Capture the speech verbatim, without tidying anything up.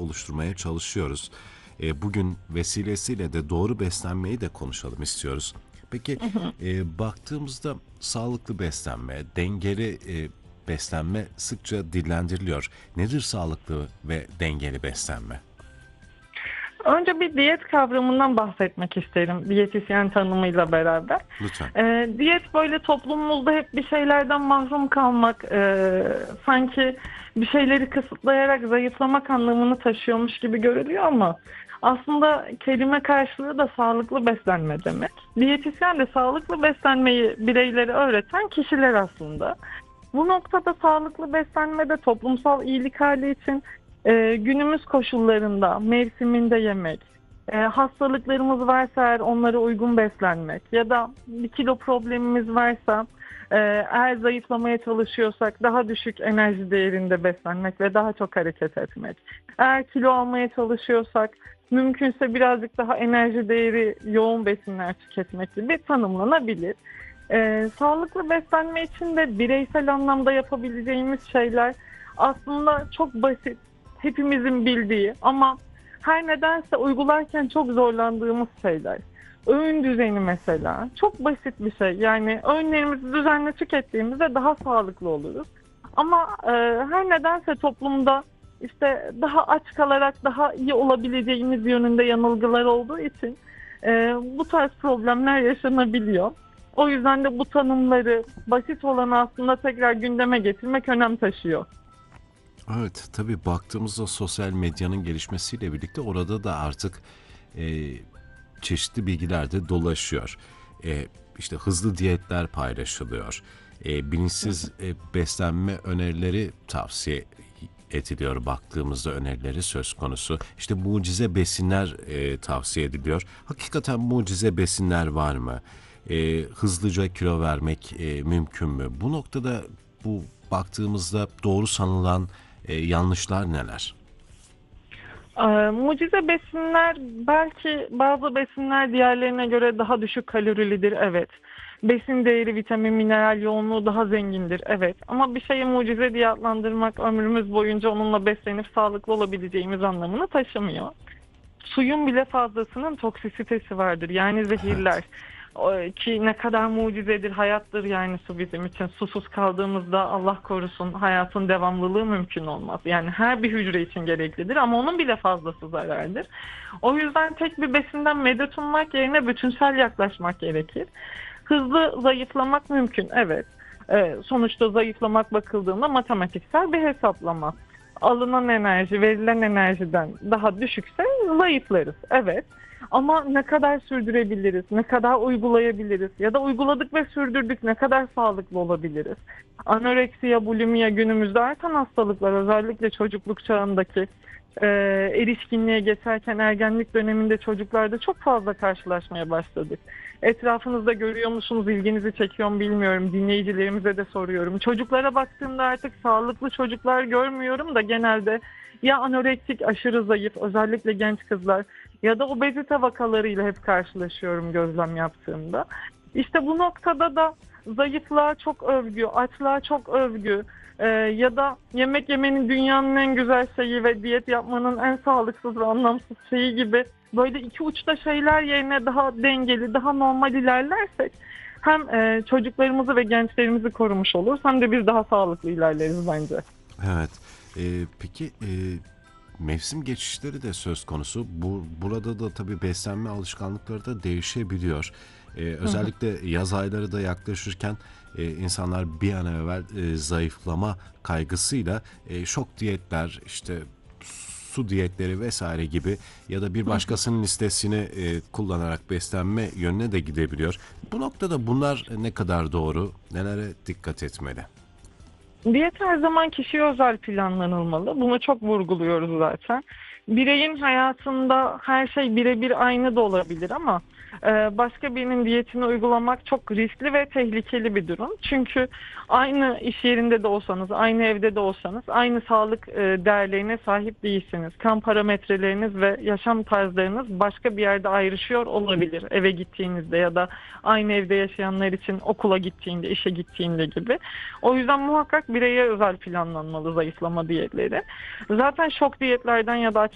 oluşturmaya çalışıyoruz. E, bugün vesilesiyle de doğru beslenmeyi de konuşalım istiyoruz. Peki e, baktığımızda sağlıklı beslenme, dengeli e, beslenme sıkça dillendiriliyor. Nedir sağlıklı ve dengeli beslenme? Önce bir diyet kavramından bahsetmek isterim, diyetisyen tanımıyla beraber. Lütfen. Ee, diyet böyle toplumumuzda hep bir şeylerden mahrum kalmak, e, sanki bir şeyleri kısıtlayarak zayıflamak anlamını taşıyormuş gibi görülüyor ama aslında kelime karşılığı da sağlıklı beslenme demek. Diyetisyen de sağlıklı beslenmeyi bireylere öğreten kişiler aslında. Bu noktada sağlıklı beslenmede toplumsal iyilik hali için e, günümüz koşullarında, mevsiminde yemek, e, hastalıklarımız varsa eğer onlara uygun beslenmek ya da bir kilo problemimiz varsa e, eğer zayıflamaya çalışıyorsak daha düşük enerji değerinde beslenmek ve daha çok hareket etmek. Eğer kilo almaya çalışıyorsak mümkünse birazcık daha enerji değeri yoğun besinler tüketmek gibi tanımlanabilir. Ee, sağlıklı beslenme için de bireysel anlamda yapabileceğimiz şeyler aslında çok basit, hepimizin bildiği ama her nedense uygularken çok zorlandığımız şeyler. Öğün düzeni mesela çok basit bir şey. Yani öğünlerimizi düzenli tükettiğimizde daha sağlıklı oluruz. Ama e, her nedense toplumda işte daha aç kalarak daha iyi olabileceğimiz yönünde yanılgılar olduğu için e, bu tarz problemler yaşanabiliyor. O yüzden de bu tanımları basit olanı aslında tekrar gündeme getirmek önem taşıyor. Evet, tabii baktığımızda sosyal medyanın gelişmesiyle birlikte orada da artık e, çeşitli bilgiler de dolaşıyor. E, işte hızlı diyetler paylaşılıyor. E, bilinçsiz e, beslenme önerileri tavsiye ediliyor. Baktığımızda önerileri söz konusu. İşte mucize besinler e, tavsiye ediliyor. Hakikaten mucize besinler var mı? E, hızlıca kilo vermek e, mümkün mü? Bu noktada bu baktığımızda doğru sanılan e, yanlışlar neler? Ee, mucize besinler belki bazı besinler diğerlerine göre daha düşük kalorilidir, evet. Besin değeri, vitamin, mineral yoğunluğu daha zengindir, evet. Ama bir şeyi mucize diye adlandırmak ömrümüz boyunca onunla beslenip sağlıklı olabileceğimiz anlamını taşımıyor. Suyun bile fazlasının toksisitesi vardır. Yani zehirler. Evet. O- Ki ne kadar mucizedir, hayattır yani su bizim için. Susuz kaldığımızda Allah korusun hayatın devamlılığı mümkün olmaz. Yani her bir hücre için gereklidir ama onun bile fazlası zarardır. O yüzden tek bir besinden medet ummak yerine bütünsel yaklaşmak gerekir. Hızlı zayıflamak mümkün, evet. Ee, sonuçta zayıflamak bakıldığında matematiksel bir hesaplama. Alınan enerji, verilen enerjiden daha düşükse zayıflarız. Evet. Ama ne kadar sürdürebiliriz, ne kadar uygulayabiliriz ya da uyguladık ve sürdürdük ne kadar sağlıklı olabiliriz? Anoreksiya, bulimiya günümüzde artan hastalıklar, özellikle çocukluk çağındaki e, erişkinliğe geçerken ergenlik döneminde çocuklarda çok fazla karşılaşmaya başladık. Etrafınızda görüyor musunuz, ilginizi çekiyor mu bilmiyorum, dinleyicilerimize de soruyorum. Çocuklara baktığımda artık sağlıklı çocuklar görmüyorum da genelde ya anoreksik, aşırı zayıf, özellikle genç kızlar ya da obezite vakalarıyla hep karşılaşıyorum gözlem yaptığımda. İşte bu noktada da zayıflığa çok övgü, açlığa çok övgü e, ya da yemek yemenin dünyanın en güzel şeyi ve diyet yapmanın en sağlıksız ve anlamsız şeyi gibi böyle iki uçta şeyler yerine daha dengeli, daha normal ilerlersek hem e, çocuklarımızı ve gençlerimizi korumuş oluruz hem de biz daha sağlıklı ilerleriz bence. Evet. E, peki e, mevsim geçişleri de söz konusu. Bu burada da tabii beslenme alışkanlıkları da değişebiliyor. E, özellikle yaz ayları da yaklaşırken e, insanlar bir an evvel e, zayıflama kaygısıyla e, şok diyetler, işte su diyetleri vesaire gibi ya da bir başkasının listesini e, kullanarak beslenme yönüne de gidebiliyor. Bu noktada bunlar ne kadar doğru? Nelere dikkat etmeli? Diyet her zaman kişiye özel planlanılmalı. Bunu çok vurguluyoruz zaten. Bireyin hayatında her şey birebir aynı da olabilir ama e, başka birinin diyetini uygulamak çok riskli ve tehlikeli bir durum. Çünkü aynı iş yerinde de olsanız, aynı evde de olsanız aynı sağlık e, değerlerine sahip değilsiniz. Kan parametreleriniz ve yaşam tarzlarınız başka bir yerde ayrışıyor olabilir. Eve gittiğinizde ya da aynı evde yaşayanlar için okula gittiğinde, işe gittiğinde gibi. O yüzden muhakkak bireye özel planlanmalı zayıflama diyetleri. Zaten şok diyetlerden ya da